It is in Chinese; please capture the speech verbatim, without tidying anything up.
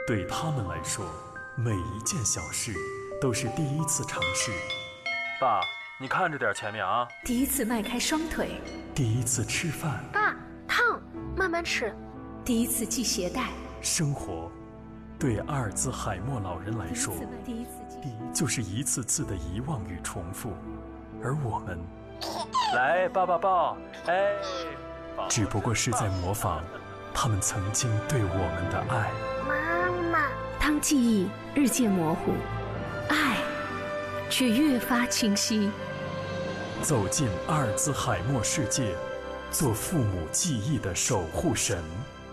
对他们来说，每一件小事都是第一次尝试。 爸，你看着点前面啊！ 第一次迈开双腿， 第一次吃饭。 爸，烫，慢慢吃。 第一次系鞋带。 生活，对阿尔兹海默老人来说， 第一次第一次就是一次次的遗忘与重复，而我们， 来，抱抱抱，哎， 只不过是在模仿他们曾经对我们的爱。 妈妈， 当记忆日渐模糊，爱却越发清晰。 走进阿尔兹海默世界，做父母记忆的守护神。